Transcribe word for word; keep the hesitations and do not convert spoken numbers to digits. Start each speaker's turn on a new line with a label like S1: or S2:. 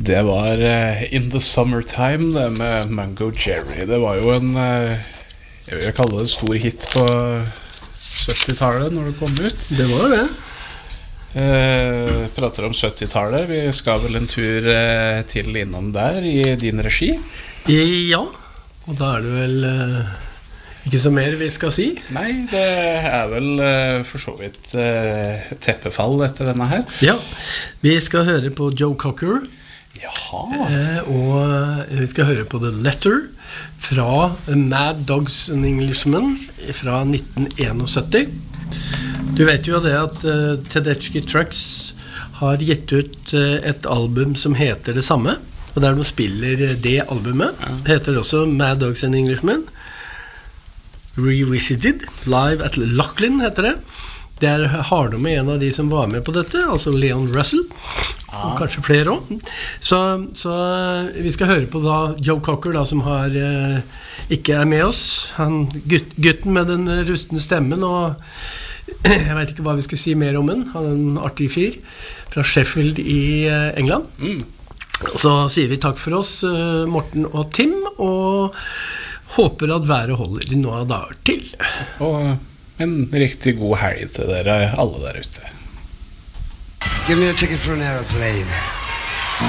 S1: Det var uh, In the Summertime, det med Mungo Jerry. Det var jo en, uh, jeg vil kalle det en stor hit på syttitallet når det kom ut.
S2: Det var det.
S1: Uh, prater om syttitallet. Vi skal vel en tur uh, til innom der i din regi.
S2: Ja, og da er det vel uh, ikke så mer vi skal si.
S1: Nei, det er vel uh, for så vidt uh, teppefall etter denne her.
S2: Ja, vi skal høre på Joe Cocker.
S1: Jaha.
S2: Eh, og vi skal høre på The Letter fra Mad Dogs and Englishmen fra nitten syttién. Du vet jo det at uh, Tedeschi Trucks har gitt ut uh, et album som heter det samme, og der de spiller det albumet. Ja. Det heter også Mad Dogs and Englishmen Revisited Live at Lachlan heter det. Der har de med en av de som var med på dette, altså Leon Russell, ah. og kanskje flere også. Så, så vi skal høre på da Joe Cocker da, som har, eh, ikke er med oss. Han, gutt, gutten med den rustne stemmen, og jeg vet ikke hva vi skal si mer om den. Han er en artig fyr fra Sheffield i eh, England. Mm. Så sier vi takk for oss, eh, Morten og Tim, og håper at været holder noen dager til.
S1: Og en riktig god helg til dere alle der ute.
S3: Give me a ticket for an aeroplane.